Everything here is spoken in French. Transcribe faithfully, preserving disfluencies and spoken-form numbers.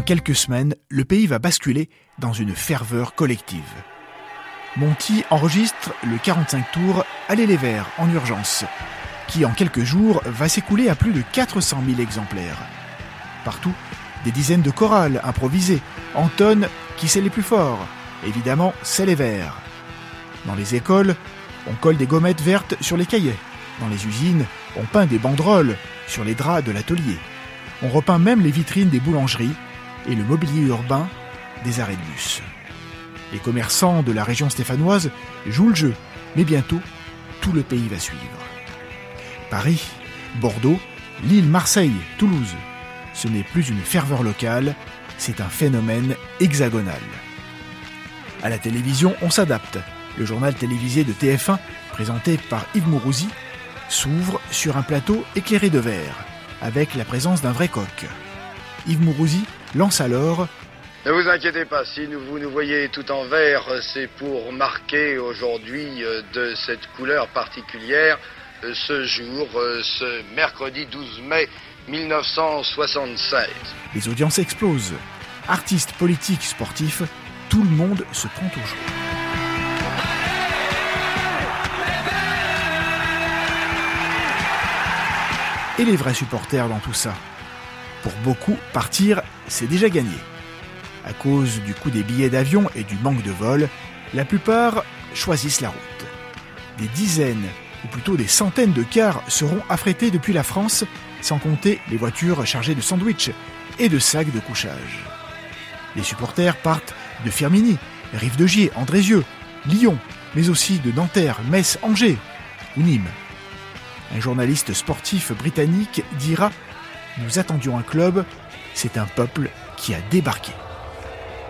En quelques semaines, le pays va basculer dans une ferveur collective. Monty enregistre le quarante-cinq tours « Allez les Verts » en urgence, qui en quelques jours va s'écouler à plus de quatre cent mille exemplaires. Partout, des dizaines de chorales improvisées entonnent qui c'est les plus forts. Évidemment, c'est les Verts. Dans les écoles, on colle des gommettes vertes sur les cahiers. Dans les usines, on peint des banderoles sur les draps de l'atelier. On repeint même les vitrines des boulangeries et le mobilier urbain des arrêts de bus. Les commerçants de la région stéphanoise jouent le jeu, mais bientôt, tout le pays va suivre. Paris, Bordeaux, Lille, Marseille, Toulouse. Ce n'est plus une ferveur locale, c'est un phénomène hexagonal. À la télévision, on s'adapte. Le journal télévisé de T F un, présenté par Yves Mourouzi, s'ouvre sur un plateau éclairé de verre, avec la présence d'un vrai coq. Yves Mourouzi lance alors « Ne vous inquiétez pas, si vous nous voyez tout en vert, c'est pour marquer aujourd'hui de cette couleur particulière ce jour, ce mercredi douze mai mille neuf cent soixante-seize. » Les audiences explosent. Artistes, politiques, sportifs, tout le monde se prend au jeu. Et les vrais supporters dans tout ça? Pour beaucoup, partir, c'est déjà gagné. À cause du coût des billets d'avion et du manque de vol, la plupart choisissent la route. Des dizaines, ou plutôt des centaines de cars seront affrétés depuis la France, sans compter les voitures chargées de sandwichs et de sacs de couchage. Les supporters partent de Firminy, Rive-de-Gier, Andrézieux, Lyon, mais aussi de Nanterre, Metz, Angers ou Nîmes. Un journaliste sportif britannique dira « Nous attendions un club, c'est un peuple qui a débarqué ».